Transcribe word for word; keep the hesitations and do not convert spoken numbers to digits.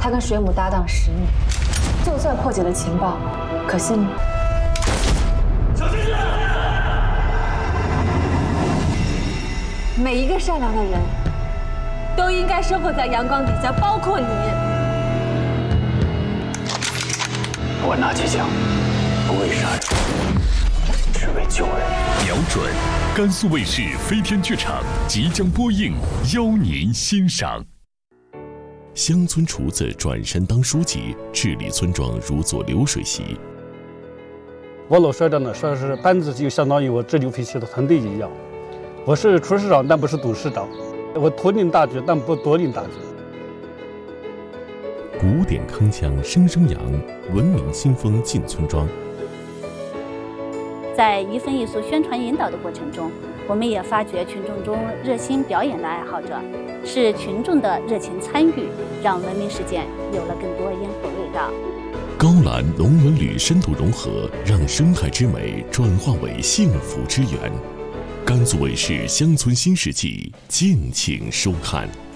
他跟水母搭档十年，就算破解了情报，可信吗？小心点！每一个善良的人，都应该生活在阳光底下，包括你。 我拿起枪，不为杀人，只为救人。 瞄准，甘肃卫视飞天剧场即将播映，邀您欣赏。 乡村厨子转身当书记，治理村庄如做流水席。 我老说着呢，说是班子就相当于我治理废弃的团队一样。我是厨师长，但不是董事长；我统领大局，但不夺领大局。 古典铿锵声声扬，文明新风进村庄。 在一分一俗宣传引导的过程中，我们也发掘群众中热心表演的爱好者，是群众的热情参与，让文明事件有了更多烟火味道。 高兰龙纹铝深度融合，让生态之美转化为幸福之源。甘肃卫视乡村新世纪，敬请收看。